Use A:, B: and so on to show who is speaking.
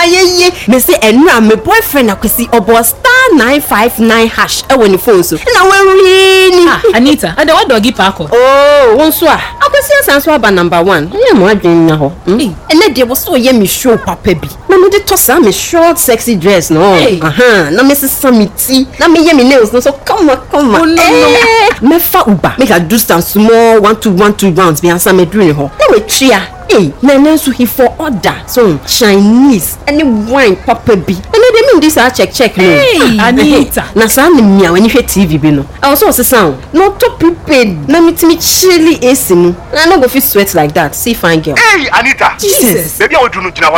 A: ye me say enra me boyfriend akwesi obo *959# e woni phone so na we
B: Anita and what doggy parko
A: oh won so akwesi asanso aba number 1 ye mo adwen nya ho ene de wo so ye me show papa bi na me de to sa me short sexy dress no na me samiti na me ye me nails no so come on me fa uba make I do some small 1-2 rounds be answer me doing ho na we tria na so he for order so Chinese any wine papa bi and they mean this check no
B: Anita
A: na sa na mia when you hear TV bi no also sound no to prepaid na me chilly AC no I no go fit sweat like that see fine girl
C: Anita
A: Jesus
C: baby I want to know